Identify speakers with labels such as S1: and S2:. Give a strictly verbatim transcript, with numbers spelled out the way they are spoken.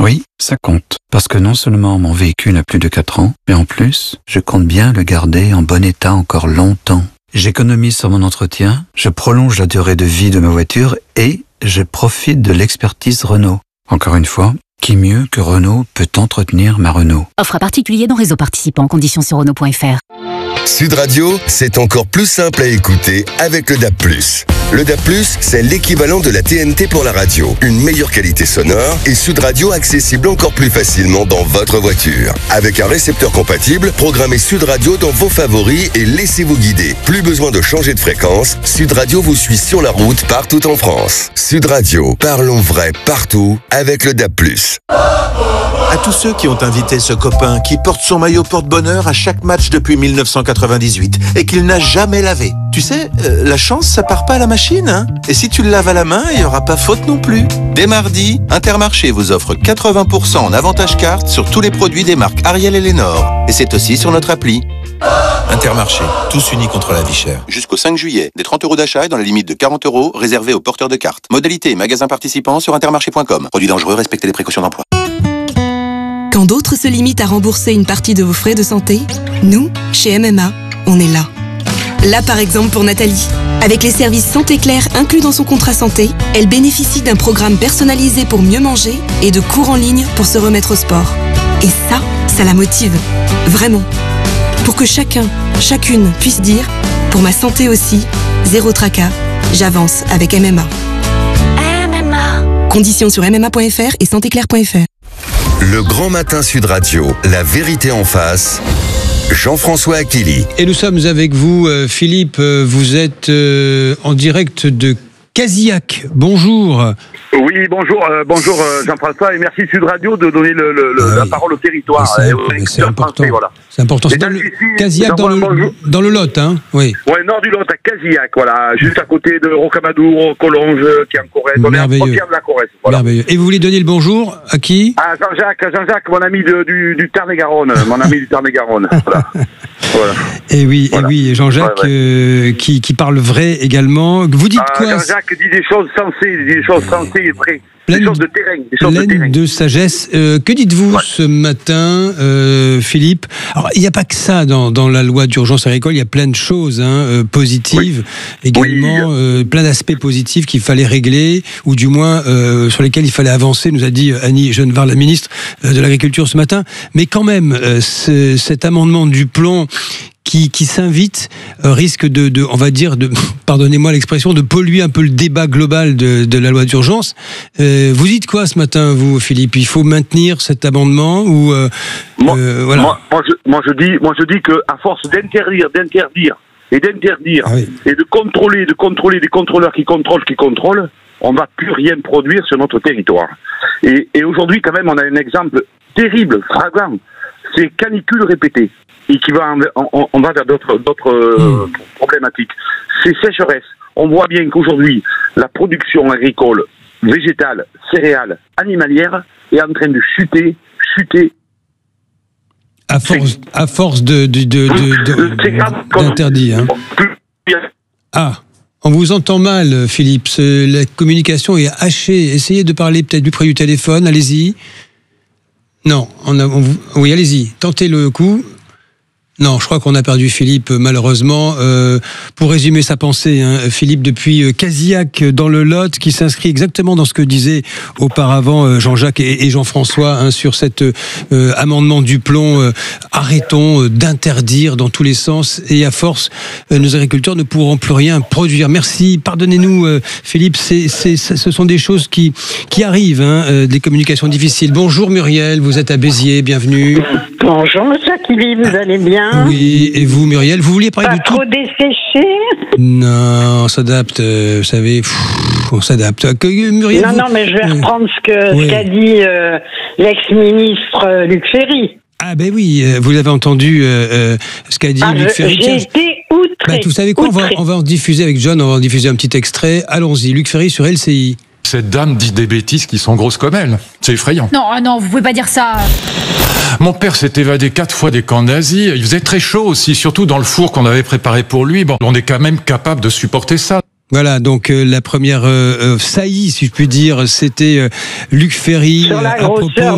S1: Oui, ça compte. Parce que non seulement mon véhicule a plus de quatre ans, mais en plus, je compte bien le garder en bon état encore longtemps. J'économise sur mon entretien, je prolonge la durée de vie de ma voiture et je profite de l'expertise Renault. Encore une fois, qui mieux que Renault peut entretenir ma Renault?
S2: Offre à particulier dans réseau participant. Conditions sur Renault point F R.
S3: Sud Radio, c'est encore plus simple à écouter avec le D A B plus. Le D A B plus, c'est l'équivalent de la T N T pour la radio. Une meilleure qualité sonore et Sud Radio accessible encore plus facilement dans votre voiture. Avec un récepteur compatible, programmez Sud Radio dans vos favoris et laissez-vous guider. Plus besoin de changer de fréquence, Sud Radio vous suit sur la route partout en France. Sud Radio, parlons vrai partout avec le D A B plus.
S4: À tous ceux qui ont invité ce copain qui porte son maillot porte-bonheur à chaque match depuis mille neuf cent quatre-vingt-dix-huit et qu'il n'a jamais lavé. Tu sais, euh, la chance, ça part pas à la machine, hein. Et si tu le laves à la main, il n'y aura pas faute non plus. Dès mardi, Intermarché vous offre quatre-vingts pour cent en avantage carte sur tous les produits des marques Ariel et Lénore. Et c'est aussi sur notre appli. Intermarché, tous unis contre la vie chère.
S5: Jusqu'au cinq juillet, des trente euros d'achat et dans la limite de quarante euros réservés aux porteurs de cartes. Modalité et magasins participants sur intermarché point com. Produits dangereux, respectez les précautions d'emploi.
S6: Quand d'autres se limitent à rembourser une partie de vos frais de santé, nous, chez M M A, on est là. Là, par exemple, pour Nathalie. Avec les services Santé Claire inclus dans son contrat santé, elle bénéficie d'un programme personnalisé pour mieux manger et de cours en ligne pour se remettre au sport. Et ça, ça la motive. Vraiment. Pour que chacun, chacune puisse dire « Pour ma santé aussi, zéro tracas, j'avance avec M M A ». M M A. Conditions sur m m a point f r et santé claire point f r.
S3: Le Grand Matin Sud Radio, la vérité en face, Jean-François Achilly.
S7: Et nous sommes avec vous, euh, Philippe, euh, vous êtes euh, en direct de Casillac. Bonjour.
S8: Oui, bonjour, euh, bonjour euh, Jean-François, et merci Sud Radio de donner le, le,
S7: ah
S8: la
S7: oui.
S8: parole au territoire.
S7: C'est,
S8: et
S7: imp-
S8: aux
S7: c'est important.
S8: Français, voilà.
S7: C'est important. C'est
S8: Et
S7: dans
S8: dans
S7: le,
S8: ici,
S7: Casillac dans le,
S8: bonjour.
S7: dans le Lot, hein. Oui.
S8: Ouais, nord du Lot, à Casillac, voilà, juste à côté de Rocamadour, Collonges, qui est en Corrèze. On est à la
S7: Merveilleux.
S8: frontière de la Corrèze. Voilà.
S7: Merveilleux. Et vous voulez donner le bonjour à qui?
S8: Ah, Jean-Jacques, Jean-Jacques, mon ami de, du, du Tarn-et-Garonne, mon ami du Tarn-et-Garonne. Voilà. Voilà.
S7: Et oui,
S8: Voilà.
S7: et oui, Jean-Jacques,
S8: Ouais, ouais.
S7: Euh, qui, qui parle vrai également. Vous dites
S8: Ah,
S7: quoi?
S8: Jean-Jacques dit des choses sensées, dit des choses sensées et vraies. Des
S7: Pleine-
S8: choses de terrain, des choses de
S7: Pleine
S8: terrain.
S7: de sagesse. Euh, que dites-vous
S8: Ouais.
S7: ce matin, euh, Philippe? Alors, il n'y a pas que ça dans, dans la loi d'urgence agricole, il y a plein de choses hein, euh, positives, également
S8: Oui.
S7: euh, plein d'aspects positifs qu'il fallait régler, ou du moins euh, sur lesquels il fallait avancer, nous a dit Annie Genevard, la ministre euh, de l'Agriculture ce matin. Mais quand même, euh, ce- cet amendement du plomb qui, qui s'invite euh, risque de, de, on va dire, de, pardonnez-moi l'expression, de polluer un peu le débat global de, de la loi d'urgence. Euh, vous dites quoi ce matin, vous, Philippe? Il faut maintenir cet amendement ou euh,
S8: Moi,
S7: euh, voilà.
S8: moi, moi, je, moi, je dis, moi, je dis que à force d'interdire, d'interdire et d'interdire
S7: Ah oui.
S8: et de contrôler, de contrôler des contrôleurs qui contrôlent, qui contrôlent, on va plus rien produire sur notre territoire. Et, et aujourd'hui, quand même, on a un exemple terrible, flagrant. C'est canicule répétée et qui va, en- on, on va vers d'autres, d'autres euh,
S7: Mmh.
S8: problématiques. C'est sécheresse. On voit bien qu'aujourd'hui, la production agricole, végétale, céréale, animalière est en train de chuter, chuter.
S7: À force, à force de, de, de, de-
S8: C'est grave comme-
S7: d'interdit. Hein. Ah, on vous entend mal, Philippe. C'est- La communication est hachée. Essayez de parler peut-être plus près du téléphone. Allez-y. Non, on a, on vous- oui, allez-y. Tentez le coup. Non, je crois qu'on a perdu Philippe, malheureusement. Euh, pour résumer sa pensée, hein, Philippe, depuis euh, Casillac, dans le Lot, qui s'inscrit exactement dans ce que disaient auparavant euh, Jean-Jacques et, et Jean-François hein, sur cet euh, amendement du plomb. Euh, arrêtons euh, d'interdire dans tous les sens et à force, euh, nos agriculteurs ne pourront plus rien produire. Merci, pardonnez-nous, euh, Philippe, c'est, c'est, ce sont des choses qui, qui arrivent, hein, euh, des communications difficiles. Bonjour Muriel, vous êtes à Béziers, bienvenue.
S9: Bonjour, monsieur Achilly, vous allez bien?
S7: Oui, et vous, Muriel, vous vouliez parler
S9: Pas
S7: de tout?
S9: trop desséché?
S7: Non, on s'adapte, euh, vous savez, pff, on s'adapte. Que, Muriel,
S9: Non,
S7: vous-
S9: non, mais je vais
S7: Oui.
S9: reprendre ce que
S7: Oui.
S9: ce qu'a dit euh, l'ex-ministre euh, Luc Ferry.
S7: Ah ben oui, euh, vous l'avez entendu, euh, euh, ce qu'a dit
S9: Ah,
S7: Luc
S9: je-
S7: Ferry.
S9: j'ai
S7: Tiens,
S9: été outré.
S7: bah, vous savez quoi, on va,
S9: outré.
S7: on va en diffuser avec John, on va en diffuser un petit extrait. Allons-y, Luc Ferry sur L C I.
S10: Cette dame dit des bêtises qui sont grosses comme elle. C'est effrayant.
S2: Non, ah non, vous pouvez pas dire ça.
S10: Mon père s'est évadé quatre fois des camps nazis. Il faisait très chaud aussi, surtout dans le four qu'on avait préparé pour lui. Bon, on est quand même capable de supporter ça.
S7: Voilà, donc euh, la première euh, euh, saillie, si je puis dire, c'était euh, Luc Ferry
S9: Sur la
S7: euh, à propos
S9: grosseur